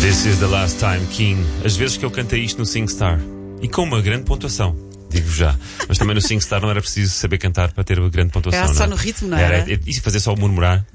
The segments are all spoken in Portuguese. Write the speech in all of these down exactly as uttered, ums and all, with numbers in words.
This is the last time, King. As vezes que eu cantei isto no SingStar. E com uma grande pontuação. Digo já. Mas também no SingStar não era preciso saber cantar para ter uma grande pontuação. Era só não? no ritmo, não era? Era e fazer só o murmurar.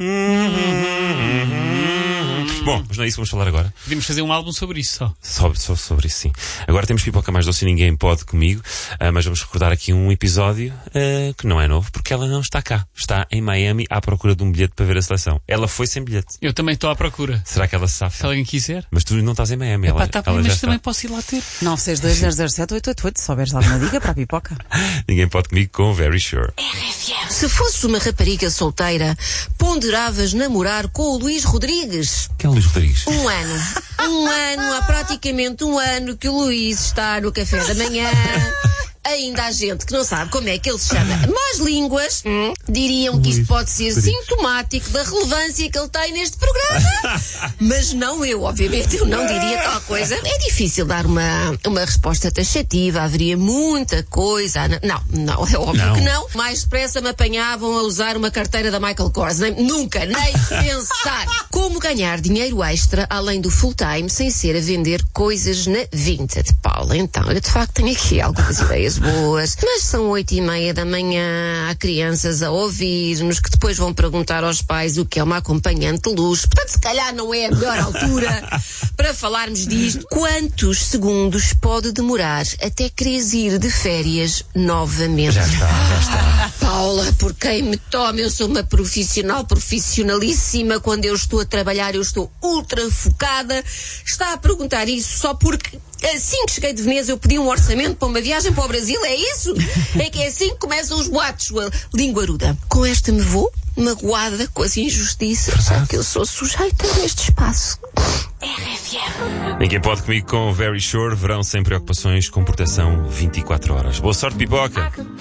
Bom, mas não é isso que vamos falar agora. Podíamos fazer um álbum sobre isso só. Sobre, só sobre isso, sim. Agora temos Pipoca Mais Doce e Ninguém Pode Comigo, uh, mas vamos recordar aqui um episódio uh, que não é novo, porque ela não está cá. Está em Miami à procura de um bilhete para ver a seleção. Ela foi sem bilhete. Eu também estou à procura. Será que ela se safa? Se alguém quiser. Mas tu não estás em Miami. Epá, ela, tá ela bem, já mas está. também posso ir lá ter. nove seis dois zero zero sete oito oito oito. Se souberes alguma dica para a pipoca. Ninguém Pode Comigo com Very Sure. Se fosses uma rapariga solteira, ponderavas namorar com o Luís Rodrigues? Quem é o Luís Rodrigues? Um ano. Um ano, há praticamente um ano que o Luís está no café da manhã. Ainda há gente que não sabe como é que ele se chama. Más línguas hum, diriam que isto pode ser sintomático da relevância que ele tem neste programa. Mas não eu, obviamente, eu não diria tal coisa. É difícil dar uma, uma resposta taxativa, haveria muita coisa. a- Não, não, é óbvio Não. que não. Mais depressa me apanhavam a usar uma carteira da Michael Kors. Nem, nunca, nem pensar. Como ganhar dinheiro extra, além do full-time, sem ser a vender coisas na Vinted, Paula? Então, eu de facto tenho aqui algumas ideias boas, mas são oito e meia da manhã, há crianças a ouvir-nos que depois vão perguntar aos pais o que é uma acompanhante de luxo. Portanto, se calhar não é a melhor altura para falarmos disto. Quantos segundos pode demorar até quereres ir de férias novamente? Já está, já está. Paula, por quem me toma, eu sou uma profissional, profissionalíssima. Quando eu estou a trabalhar, eu estou ultra focada. Está a perguntar isso só porque assim que cheguei de Veneza eu pedi um orçamento para uma viagem para o Brasil, é isso? É que é assim que começam os boatos, a linguaruda. Com esta me vou, magoada com as injustiças a que eu sou sujeita neste espaço. Ninguém Pode Comigo com Very Sure. Verão sem preocupações, com proteção vinte e quatro horas. Boa sorte, Pipoca.